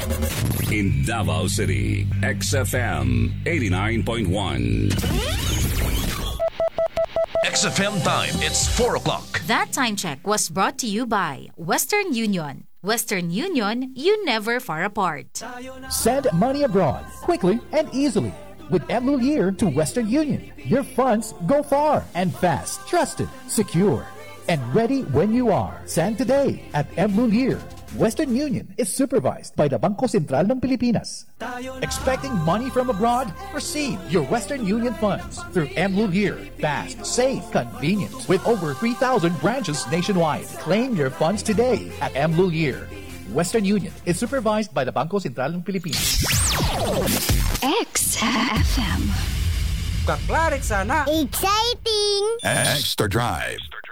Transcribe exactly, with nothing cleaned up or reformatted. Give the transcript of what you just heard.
In Davao City, X F M eighty-nine point one. X F M time, it's four o'clock. That time check was brought to you by Western Union. Western Union, you never far apart. Send money abroad quickly and easily with M Lulier to Western Union. Your funds go far and fast, trusted, secure, and ready when you are. Send today at M Lulier. Western Union is supervised by the Bangko Sentral ng Pilipinas. Expecting money from abroad? Receive your Western Union funds through M Lulier. Fast, safe, convenient. With over three thousand branches nationwide. Claim your funds today at M Lulier. Western Union is supervised by the Bangko Sentral ng Pilipinas. X F M. Kaklarik sana. Exciting! Extra Drive.